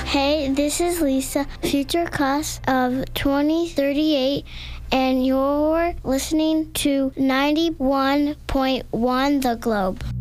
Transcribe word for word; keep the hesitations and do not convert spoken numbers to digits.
Hey, this is Lisa, future class of twenty thirty-eight, and you're listening to ninety-one point one The Globe.